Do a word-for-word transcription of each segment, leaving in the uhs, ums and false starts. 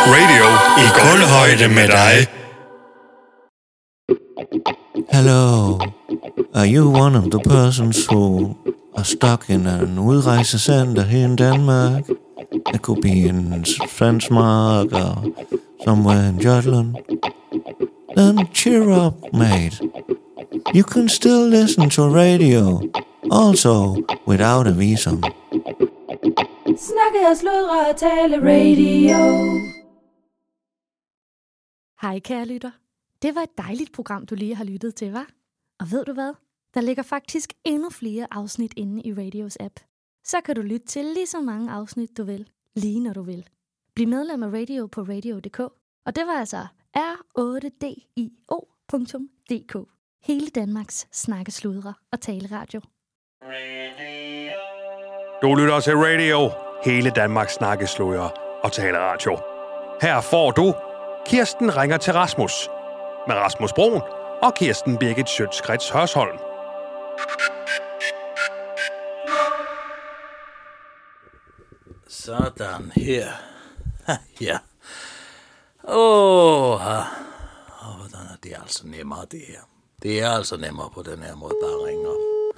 Radio i kulhøjde med dig. Hello. Are you one of the persons who are stuck in an udrejsecenter here in Denmark? It could be in Svensmark or somewhere in Jutland. Then cheer up, mate. You can still listen to radio, also without a visum. Snakke og sludre og tale radio. Hej kære lytter. Det var et dejligt program, du lige har lyttet til, hva'? Og ved du hvad? Der ligger faktisk endnu flere afsnit inde i Radios app. Så kan du lytte til lige så mange afsnit, du vil, lige når du vil. Bliv medlem af Radio på radio punktum d k. Og det var altså r otte d i o punktum d k. Hele Danmarks snakkesludre og taleradio. Du lytter til Radio. Hele Danmarks snakkesludre og taleradio. Her får du Kirsten ringer til Rasmus. Med Rasmus Broen og Kirsten Birgit Schøtz-Krets Hørsholm. Sådan her. Ja. Åh, oh, hvordan er det altså nemmere, det her. Det er altså nemmere på den her måde, bare ringer.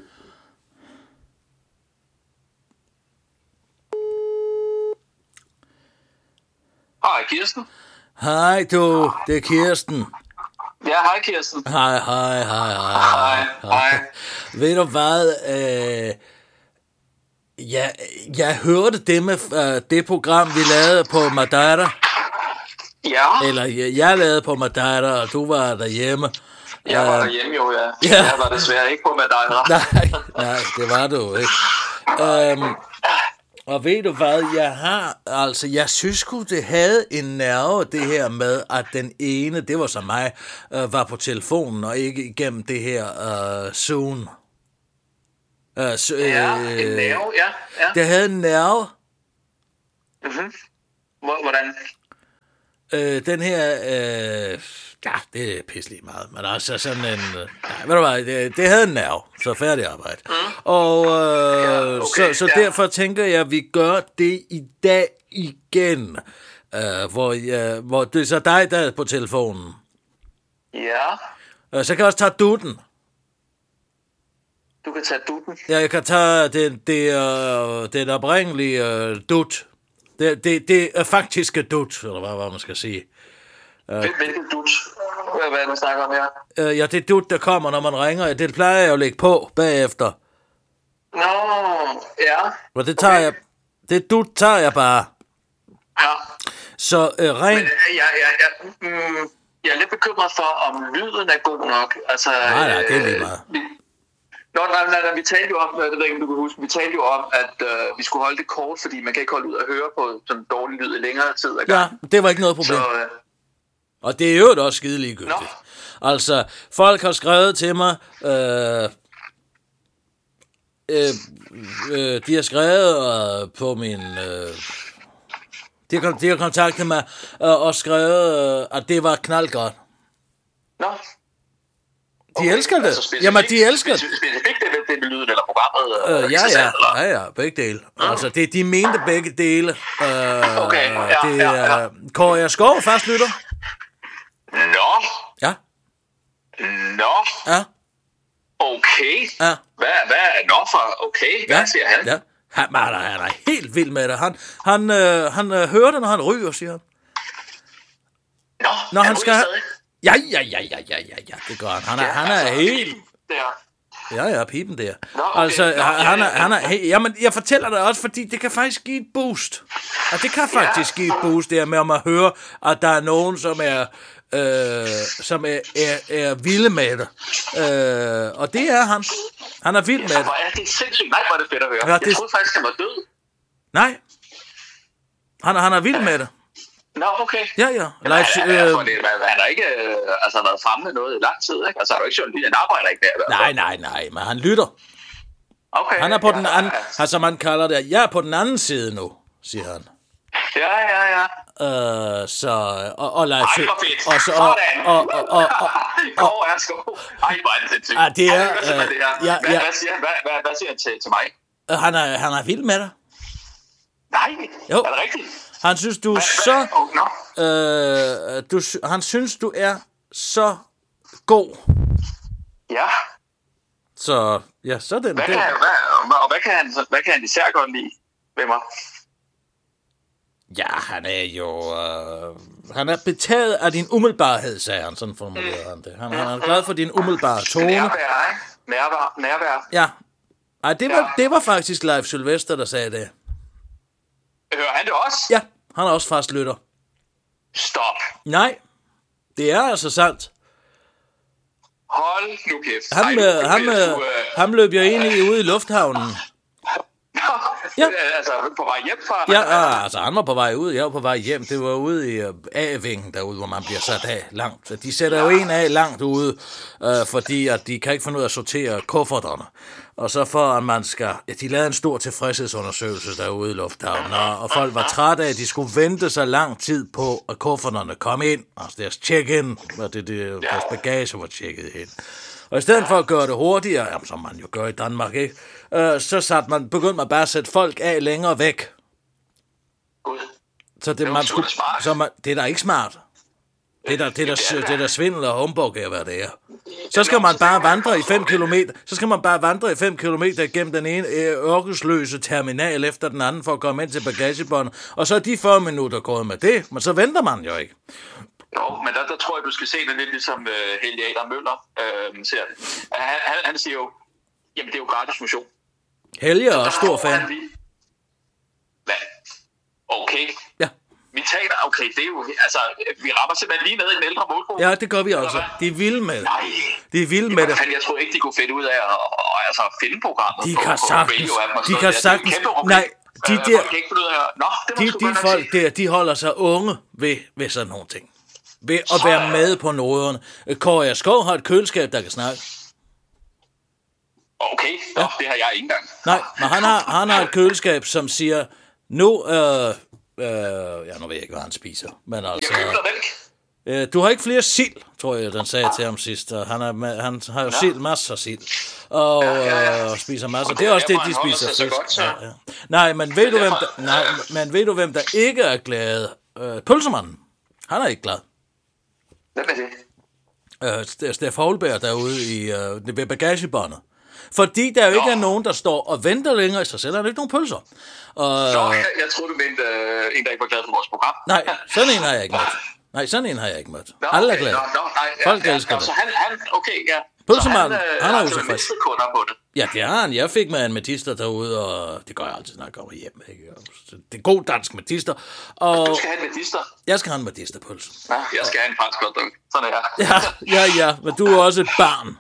Hej, Kirsten. Hej du, det er Kirsten. Ja, hej Kirsten. Hej, hej, hej, hej. Hej, hej. Ved du hvad, øh, jeg, jeg hørte det med øh, det program, vi lavede på Madeira. Ja. Eller jeg, jeg lavede på Madeira, og du var derhjemme. Jeg var uh, derhjemme jo, ja. ja. Jeg var desværre ikke på Madeira. Nej, nej, det var du ikke. Um, og ved du hvad, jeg har, altså, jeg synes sgu, det havde en nerve, det her med, at den ene, det var så mig, uh, var på telefonen, og ikke igennem det her uh, Zoom. Uh, so, uh, Ja, en nerve, ja. ja. Det havde en nerve. Mm-hmm. Hvordan? Uh, den her, uh, ja, det er pisselig meget, men altså sådan en, uh, nej, ved du hvad, det, det havde en nerve, så færdig arbejde. Mm. Og uh, ja, okay, så, så ja. derfor tænker jeg, at vi gør det i dag igen, uh, hvor, uh, hvor det er så dig, der er på telefonen. Ja. Uh, så kan jeg også tage dutten. Du kan tage dutten. Ja, jeg kan tage det, det, uh, det oprindelige uh, dut. Det, det, det er faktiske dut, eller hvad, hvad man skal sige. Uh, Hvilken dut? Hvad er det, man snakker om her? Uh, ja, det dut, der kommer, når man ringer. Det plejer jeg at lægge på bagefter. Nå, ja. Og det tager okay. jeg... Det dut tager jeg bare. Ja. Så uh, ring... Men uh, jeg, jeg, jeg, mm, jeg er lidt bekymret for, om lyden er god nok. Altså, nej, nej, det er lige meget. Øh, Nå, nej, nej, nej, vi talte jo om, jeg ved ikke, om du kan huske, vi talte jo om, at øh, vi skulle holde det kort, fordi man kan ikke holde ud og høre på sådan dårlig lyd i længere tid. Ja, det var ikke noget problem. Så, øh... Og det er jo også skide ligegyldigt. Altså, folk har skrevet til mig, øh, øh, øh, de har skrevet øh, på min... Øh, de, har, de har kontaktet mig øh, og skrevet, øh, at det var knaldgodt. Nå. De okay, elsker det. Altså Jamen, de elsker det. Specifikt det ved det lyden eller programmet? Øh, ja, ja, ja, ja, begge dele. Mm. Altså, det, de mente begge dele. Øh, okay, ja, det, ja, ja. Kåre jeg Skov, fast lytter. Nå. Ja. Nå. Ja. Okay. Ja. Hvad, hvad er nå for okay? Hvad ja. siger han? Ja. Han, han, er, han er helt vild med det. Han, han, øh, han øh, hører det, når han ryger, siger han. Nå, når han, han skal stadig? Ja, ja, ja, ja, ja, ja, ja, det gør han. Han er, ja, han er altså, helt... Der. Ja, ja, pipen der. Nå, okay. Altså, Nå, han, ja, er, han er... Hey, jamen, jeg fortæller dig også, fordi det kan faktisk give et boost. Og det kan faktisk ja. give et boost, der med om at høre, at der er nogen, som er... Øh, som er, er, er vilde med det. Øh, og det er han. Han er vild med det. Hvor er det sindssygt. Nej, hvor er det fedt at høre. Ja, det... Jeg troede faktisk, han var død. Nej. Han, han er vild med det. Nå, okay. Ja, ja. Jamen, Leif, han, øh... det, han har ikke øh, altså, været fremme med noget i lang tid, ikke? Altså, han er jo ikke journalist, han arbejder ikke der. Nej, nej, nej, men han lytter. Okay. Han er på ja, den anden, ja. som man kalder det, jeg er på den anden side nu, siger han. Ja, ja, ja. Øh, så, og, og Leif... Ej, hvor fedt. Og så, og, og, og, og, og, Gård er sko. Ej, hvor er det sindssygt. Ah, det er... Hvad, Øh, det her? ja, hvad, ja. hvad, siger han? Hvad, hvad, hvad siger han til, til mig? Han er, han er vild med dig. Nej, jo. er det rigtigt? Han synes, du er hva, så... Oh, no. øh, du, han synes, du er så god. Ja. Så, ja, så er det... Hvad det. kan, hvad, og hvad kan, han, hvad kan han især godt lide ved mig? Ja, han er jo... Øh, han er betaget af din umiddelbarhed, sagde han. Sådan formulerede han det. Han, han er glad for din umiddelbare tone. Nærvær, ikke? Nærvær. Nærvær. Ja. Ej, det var, det var faktisk Leif Sylvester, der sagde det. Hører han det også? Ja, han er også fast lytter. Stop. Nej, det er altså sandt. Hold nu kæft. Han, Ej, øh, nu, han, nu, øh, øh, han løb jeg ind i ude i lufthavnen. ja. Altså på vej hjem fra... Ja, ah, altså han var på vej ud, jeg var på vej hjem. Det var ude i uh, A-vingen derude, hvor man bliver sat af langt. Så de sætter jo en af langt ude, uh, fordi at de kan ikke finde ud af at sortere kufferterne. Og så for at man skal... Ja, de lavede en stor tilfredshedsundersøgelse derude i lufthavnen, og, og folk var trætte af, at de skulle vente så lang tid på, at kufferterne kom ind. Altså deres check-in, og det, det, deres bagage var tjekket ind. Og i stedet for at gøre det hurtigere, jamen, som man jo gør i Danmark, ikke? Øh, så satte man, begyndte man bare at sætte folk af længere væk. Gud. Så det, Det er man jo skulle, smart. så man, det er da ikke smart. Det er der, det er der, det er der svindel og humbug af, hvad det er. Så skal man bare vandre i fem kilometer. Så skal man bare vandre i fem kilometer gennem den ene ørkesløse terminal efter den anden for at komme ind til bagagebåndet. Og så er de fyrre minutter gået med det, men så venter man jo ikke. Jo, men der, der tror jeg, du skal se det lidt ligesom uh, Helge Adam Møller øh, ser det. Han, han, han siger jo, jamen det er jo gratis motion. Helge er også stor får han fan. lige- Hvad? Okay. Ja. Vi taler, okay, det er jo, altså, vi rammer simpelthen lige ned i en ældre målgruppe. Ja, det gør vi også. De er vilde med det. Nej. De er vilde med det. Jamen, jeg tror ikke, de kunne finde ud af at, at, at altså, finde programmet. De på- kan på sagtens. radio-appen og De sådan kan noget. Det er sagtens. et kæmpe problem. Nej, de Øh, der- folk kan ikke finde ud af at- Nå, det må De, sgu de godt nok folk sige. der, de holder sig unge ved, ved sådan nogle ting. Ved at være med på noderne. Kåre Skov har et køleskab, der kan snakke. Okay, Nå, det har jeg ikke engang. Nej, men han har, han har et køleskab, som siger, nu, øh, øh, ja, nu ved jeg ikke, hvad han spiser, men altså, Jeg køber mælk. øh, du har ikke flere sild, tror jeg, den sagde til ham sidst, og han, er, med- han har jo sild, masser af sild, og Ja, ja, ja. øh, spiser masser, Og det er også det, derfor, de han holder spiser sig så fisk. godt, så. Ja, ja. Nej, men ved, du, hvem derfor- der, nej, men ved du, hvem der ikke er glad? Øh, pølsemanden, han er ikke glad. Hvem er det? øh, Steff Holberg derude i, øh, ved bagagebåndet. Fordi der jo ikke Nå. er nogen, der står og venter længere, så sælger han ikke nogen pølser. Og, Nå, jeg, jeg troede, du mente øh, en, der ikke var glad for vores program. nej, sådan en har jeg ikke mødt. Nej, sådan en har jeg ikke mødt. Nå, Alle er okay, glade. Nå, nå, nej, Folk ja, elsker ja, det. Så han, han okay, ja. Pølsemanden, Så han er jo altså tilfreds. mistet kunder på det. Ja, det har han. Jeg fik med en metister derude, og det gør jeg altid, når jeg kommer hjem. Ikke? Det er god dansk metister. Og Du skal have en medister. jeg skal have en medisterpølse. Ja, jeg skal have en fransk hotdog. Sådan er jeg. Ja, ja, ja, men du er også et barn.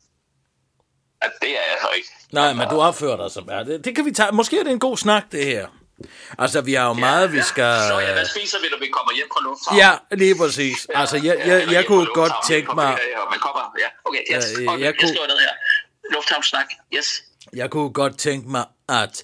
Ja, det er jeg så ikke. Nej, men du opfører dig som er det. Det kan vi tage. Måske er det en god snak, det her. Altså, vi har jo meget, vi skal... Så ja, hvad spiser vi, når vi kommer hjem fra lufthavnen? Ja, lige præcis. Altså, jeg, jeg, eller jeg hjem kunne fra godt lufthavnen, tænke på mig... ferie, og Man kommer, ja, okay, yes. Øh, Okay, jeg jeg, kunne- skriver ned her. Lufthavnssnak, yes. Jeg kunne godt tænke mig, at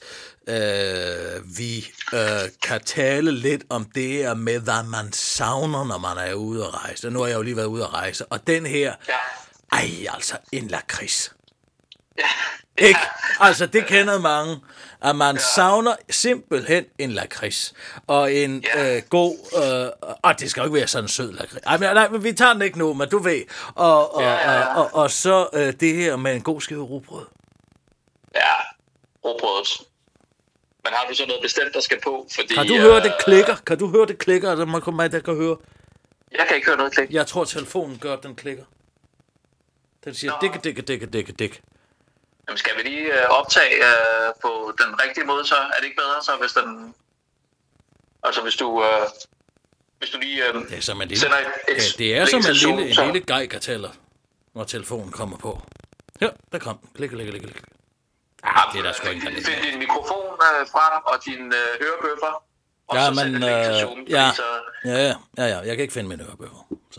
øh, vi øh, kan tale lidt om det her med, hvad man savner, når man er ude at rejse. Nu har jeg jo lige været ude at rejse, og den her... Ja. Ej, altså, en lakrids. Ja. Ikke? Altså, det kender mange, at man ja. savner simpelthen en lakrids. Og en Ja. øh, god... Øh, og det skal jo ikke være sådan en sød lakrids. Ej, men, nej, men vi tager den ikke nu, men du ved. Og, og, Ja, ja, ja. og, og, og så øh, det her med en god skive rugbrød. Ja, råbrødet. Men har du så noget bestemt, der skal på? Fordi, Kan du høre, øh, det klikker? Kan du høre, det klikker? Altså, man kommer der kan høre. Jeg kan ikke høre noget klik. Jeg tror, telefonen gør, at den klikker. Den siger, Nå. dikke, dikke, dikke, dikke, dikke. Jamen, skal vi lige øh, optage øh, på den rigtige måde, så er det ikke bedre, så hvis den... Altså, hvis du... Øh, hvis du lige øh, Det er som en lille, sender et, et ja, det er som en link til lille, en Zoom, lille geigertæller, når telefonen kommer på. Ja, der kom den. Klikke, klikke, klikke, klikke. Ah, det er der sgu ikke, der ligger. Find din mikrofon øh, frem og dine øh, hørebøffer. Og Ja, så men, send et link til øh, Zoom, fordi ja. så... Ja, ja, ja, ja, jeg kan ikke finde mine hørebøffer, så.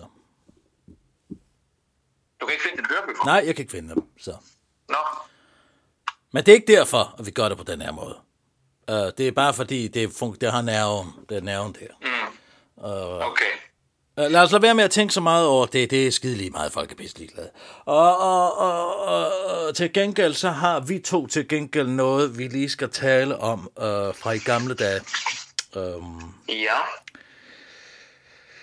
Du kan ikke finde din hørebøffer? Nej, jeg kan ikke finde dem, så. Nå. Men det er ikke derfor, at vi gør det på den her måde. Uh, det er bare fordi, det, fun- det har nerven, det er nerven der. Mm. Okay. Uh, lad os lade være med at tænke så meget over det. Det er skide lige meget, folk er pisse ligeglade. Og, og, og, og, og til gengæld, så har vi to til gengæld noget, vi lige skal tale om uh, fra i gamle dage. Um, Ja.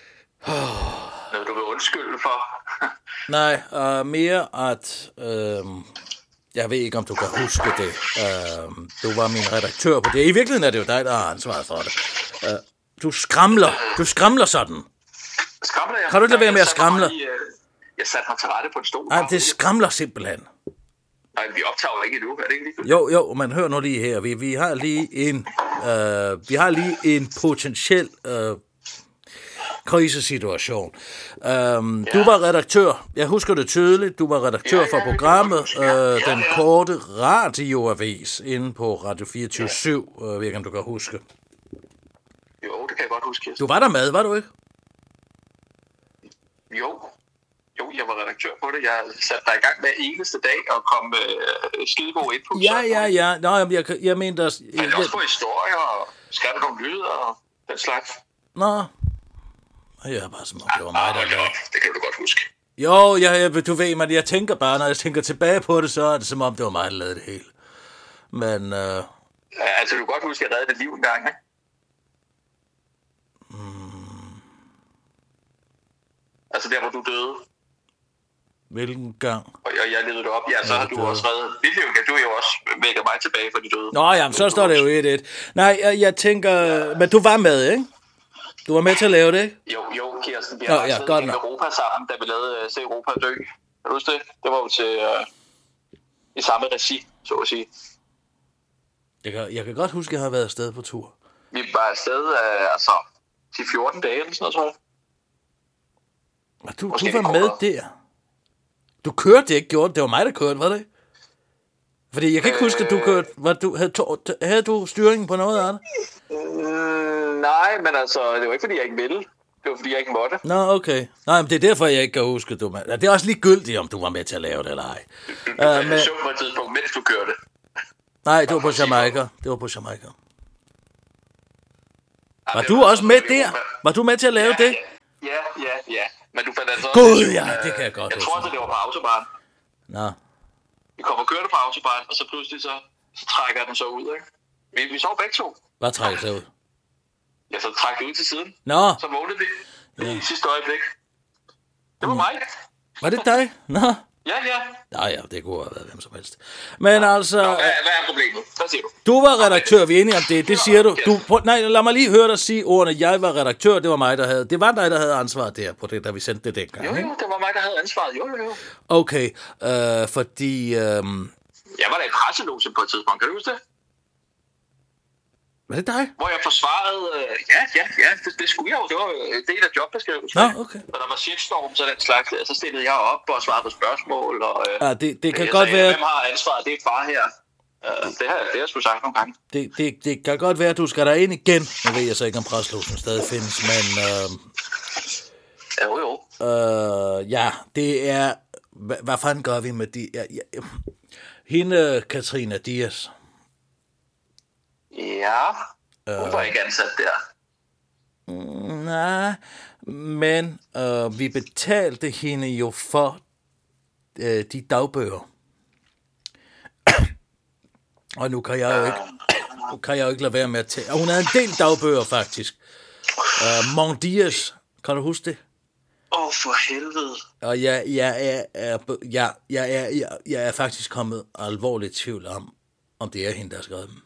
undskylde for. Nej, uh, mere at... Øh, jeg ved ikke, om du kan huske det. Uh, du var min redaktør på det. I virkeligheden er det jo dig, der har ansvaret for det. Uh, du skramler. Du skramler sådan. Skramler jeg? Kan du ikke lade være med at skramle? Jeg, jeg satte mig til rette på en stol. Nej, det skramler simpelthen. Nej, vi optager jo ikke endnu. Er det ikke lige? Jo, jo, men hør nu lige her. Vi, vi har lige en, øh, vi har lige en potentiel øh, krisesituation. Øhm, ja. Du var redaktør. Jeg husker det tydeligt. Du var redaktør ja, ja, for programmet ja, ja, øh, Den ja. Korte Radioavis inde på Radio fireogtyve syv. Ja. Øh, ved ikke, om du kan huske. Jo, det kan jeg godt huske. Du var der med, var du ikke? Jo. Jo, jeg var redaktør på det. Jeg satte dig i gang hver eneste dag og kom med øh, skidegode input. Ja, ja, ja. Nå, jeg, jeg, jeg mener... Der, jeg, Men også på historier og skrev nogle lyder og den slags. Nå. Jeg er bare som om, det var mig, der lavede. Det kan du godt huske. Jo, jeg, jeg, du ved, men jeg tænker bare, når jeg tænker tilbage på det, så er det som om, det var mig, der lavede det hele. Men... Øh... Ja, altså, du kan godt huske, at jeg reddede dit liv en gang, ikke? Mm. Altså der, hvor du døde. Hvilken gang? Og jeg, jeg levede det op. Ja, så har du døde. Også reddet. Det er jo, du er jo også vækket mig tilbage for de døde. Nå, jamen, så står det jo et et. Nej, jeg, jeg tænker... Ja. Men du var med, ikke? Du var med til at lave det, ikke? Jo, jo, Kirsten. Vi har Nå, ja, godt nok. Europa sammen, da vi lavede uh, Se Europa dø. Kan du huske det? Det var jo til... Uh, i samme regi, så at sige. Jeg kan, jeg kan godt huske, at jeg har været afsted på tur. Vi var afsted, uh, altså... til fjorten dage eller sådan noget, tror jeg. Og du, du var med der? Du kørte det ikke, gjorde det? var mig, der kørte, var det ikke? Fordi jeg kan ikke øh... huske, at du kørte... Var du, havde, to, havde du styringen på noget af det? Mm, nej, men altså, det var ikke, fordi jeg ikke ville. Det var, fordi jeg ikke måtte. Nå, okay. Nej, men det er derfor, jeg ikke kan huske, du... Det er også ligegyldigt, om du var med til at lave det, eller ej. Du, du, du uh, men... så på et tidspunkt, mens du kørte. Nej, det var på Jamaica. Det var på Jamaica. Var du også med der? Var du med til at lave ja, det? Ja, ja, ja. Men du fandt altså... Gud, ja, det kan jeg godt Jeg huske. tror altså, det var på autobahn. Nå. Vi kommer og kørte på autobahn, og så pludselig så, så trækker den så ud, ikke? Vi, vi sov begge to. Hvad trækker sig ud? Ja, så trækker det ud til siden. Nå. Så vågnede vi ja. i sidste øjeblik. Det var mig. Var det dig? Nå. Ja, ja. Nej, ja, det kunne have været hvem som helst. Men ja. altså... Nå, hvad, hvad er problemet? Hvad siger du? Du var redaktør, vi er enige om det. Det siger du. du prøv, nej, lad mig lige høre dig sige ordene. Jeg var redaktør, det var mig, der havde... Det var dig, der havde ansvaret der på det, da vi sendte det dengang. Jo, jo, det var mig, der havde ansvaret. Jo, jo, jo. Okay, øh, fordi... Øh... Jeg var da i presselogen på et tidspunkt, kan du huske det? Var det dig? Hvor jeg forsvarede... Øh, ja, ja, ja, det, det skulle jeg jo. Det var en del af jobbeskrivelsen. Nå, okay. Og der var shitstorm, så den slags. Så stillede jeg op og svarede på spørgsmål. Og, øh, ja, det, det kan jeg godt sagde, være... Hvem har ansvaret? Det er far her. Uh, det har, det har jeg sgu sagt nogle gange. Det, det, det kan godt være, at du skal derind igen. Nu ved jeg så ikke, om presselogen stadig findes, men... Øh... Jo, jo. Øh, ja, det er... Hvad, hvad fanden gør vi med de... Ja, ja. Hende, Katrina Dias. Ja... Hun var ikke ansat der. Mm, nej, men øh, vi betalte hende jo for øh, de dagbøger. Og nu kan jeg jo ikke, nu kan jeg jo ikke lade være med at tage. Og hun havde en del dagbøger faktisk. Øh, Mont Dias, kan du huske det? Åh, oh, for helvede. Og jeg, jeg, er, er, jeg, jeg, er, jeg, jeg er faktisk kommet alvorligt i tvivl om, om det er hende, der har skrevet dem.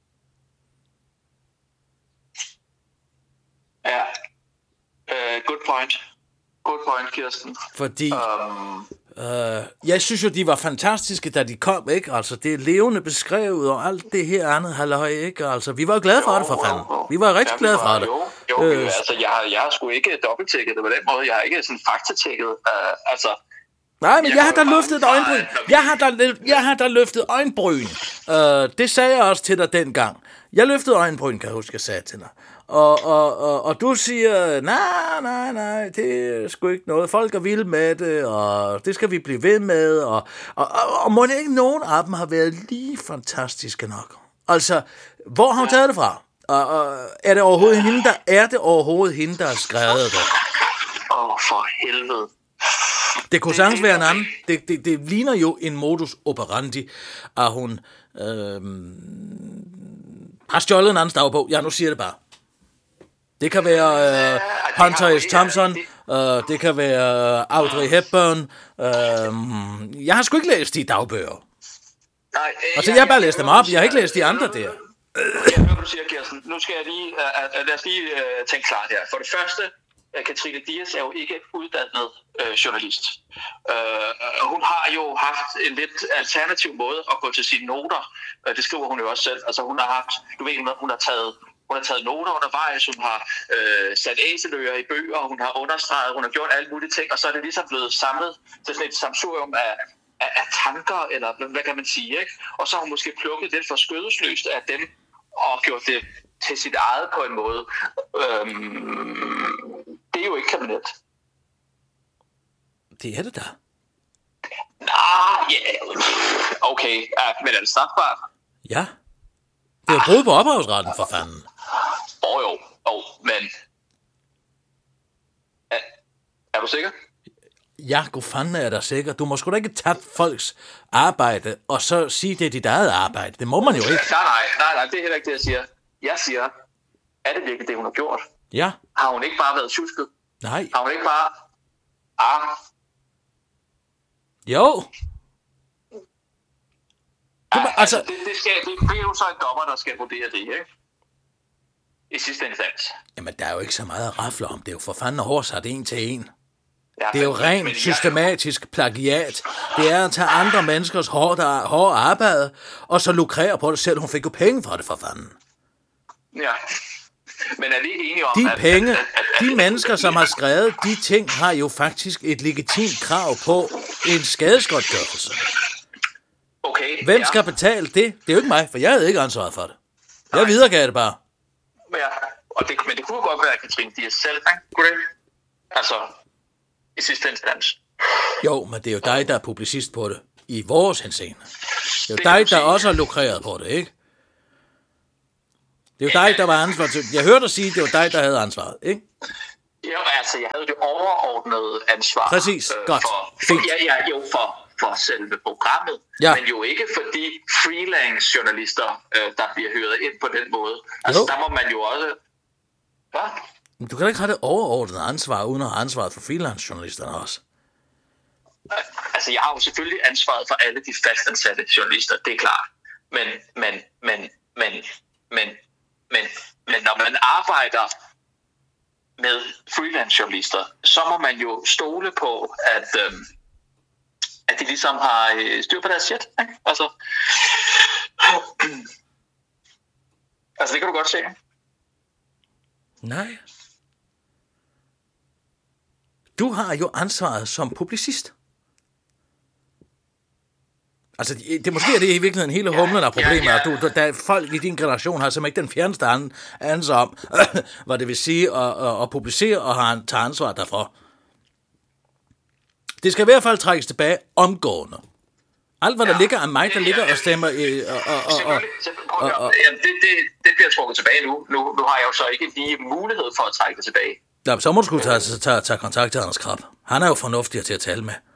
Ja, uh, good point. Good point, Kirsten. Fordi, um... øh, jeg synes jo, de var fantastiske, da de kom, ikke? Altså, det er levende beskrevet, og alt det her andet halløj, ikke? Altså, vi var glade for jo, det, for fanden. Jo, jo. Vi var rigtig ja, glade for det. Jo, jo øh, altså, jeg, jeg har sgu ikke dobbelttjekket det på den måde. Jeg har ikke sådan faktatjekket, uh, altså... Nej, men jeg, jeg har da løftet et øjenbryn. Jeg har da, jeg har da løftet øjenbryn. Uh, det sagde jeg også til dig dengang. Jeg løftede øjenbryn, kan jeg huske, jeg sagde til dig. Og, og, og, og du siger, nej, nej, nej, det er sgu ikke noget. Folk er vilde med det, og det skal vi blive ved med. Og, og, og, og må ikke nogen af dem har været lige fantastiske nok? Altså, hvor har hun taget det fra? Og, og, er det overhovedet hende, der er det overhovedet hende, der har skrevet det? Åh, oh, for helvede. Det kunne sagtens være en anden. Det, det, det ligner jo en modus operandi, at hun øh, har stjålet en andens dagbog. Ja, nu siger det bare. Det kan være øh, Hunter S. Thompson, Uh, det kan være Audrey Hepburn. Uh, jeg har sgu ikke læst de dagbøger. Nej, øh, Altså, jeg har bare læst dem op. Jeg har ikke læst de andre der. Jeg hører, hvad du siger, Kirsten. Nu skal jeg lige, uh, uh, lad os lige uh, tænke klart her. For det første, uh, Katrine Dias er jo ikke uddannet uh, journalist. Uh, hun har jo haft en lidt alternativ måde at gå til sine noter. Uh, det skriver hun jo også selv. Altså, hun har haft, du ved, hun har, hun har taget... Hun har taget noter undervejs, hun har øh, sat æseløer i bøger, hun har understreget, hun har gjort alle mulige ting, og så er det ligesom blevet samlet til sådan et samsurium af, af, af tanker, eller hvad kan man sige, ikke? Og så har hun måske plukket lidt for skødesløst af dem, og gjort det til sit eget på en måde. Øhm, det er jo ikke kriminelt. Det er det da. Nej, yeah. Okay, ja, men er det strafbart? Ja. Det er jo brud på ophavsretten, for fanden. Åh oh, jo, oh, men... Er, er du sikker? Ja, god fanden er jeg da sikker. Du må sgu da ikke tage folks arbejde, og så sige, det er dit eget arbejde. Det må man jo ikke. Nej, nej, nej, nej, det er heller ikke det, jeg siger. Jeg siger, er det virkelig det, hun har gjort? Ja. Har hun ikke bare været tjusket? Nej. Har hun ikke bare... Ah, Jo. ah altså- altså, det, det, skal, det, det er jo så en dommer, der skal vurdere det, ikke? I sidste instans. Jamen, der er jo ikke så meget at rafle om. Det er jo for fanden oversat en til en. Ja, Det er jo men- rent men- systematisk plagiat. Det er at tage andre menneskers hårde, hårde arbejde, og så lukrere på det selv. Hun fik jo penge for det, for fanden. Ja, men er vi ikke enige om... De at- penge, at- at- at- de mennesker, som har skrevet de ting, har jo faktisk et legitimt krav på en skadesgodtgørelse. Okay, Hvem ja. skal betale det? Det er jo ikke mig, for jeg havde ikke ansvaret for det. Jeg videregav det bare. Ja, og det, men det kunne godt være Katrine Dias selv, ikke? Kunne det ikke? Altså, i sidste instans. Jo, men det er jo dig, der er publicist på det. I vores henseende. Det er jo Det kan dig, du der sige. også har lukreret på det, ikke? Det er jo dig, der var ansvaret til... Jeg hørte dig sige, det var dig, der havde ansvaret, ikke? Jo, altså, jeg havde det overordnede ansvar. Præcis. Godt. For, Fint. ja, ja, jo, for, for selve programmet. Ja. Men jo ikke for de freelance journalister, øh, der bliver høret ind på den måde. Altså, Jo. der må man jo også... Hvad? Men du kan da ikke have det overordnede ansvar, uden at have ansvaret for freelance-journalisterne også. Altså, jeg har jo selvfølgelig ansvaret for alle de fastansatte journalister, det er klart. Men, men, men, men, men, men, men når man arbejder med freelance-journalister, så må man jo stole på, at, øhm, at de ligesom har øh, styr på deres shit. Ikke? Altså, altså, det kan du godt se. Nej. Du har jo ansvaret som publicist. Altså, det, det måske er det i virkeligheden hele humlen, der er problemet. ja, ja. Du, der er folk i din generation har simpelthen ikke den fjerneste an- ansvar om, hvad det vil sige at, at, at publicere og har tager ansvar derfor. Det skal i hvert fald trækkes tilbage omgående. Alt, hvad der Ja. ligger af mig, der Ja, ligger ja. og stemmer... Øh, og, og, og, og, Selvfølgelig, selvfølgelig. Prøv at og- høre. Jamen, det, det, det bliver trukket tilbage nu. nu. Nu har jeg jo så ikke lige mulighed for at trække det tilbage. ja, så må du skulle tage, tage, tage kontakt til Anders Krab. Han er jo fornuftigere til at tale med.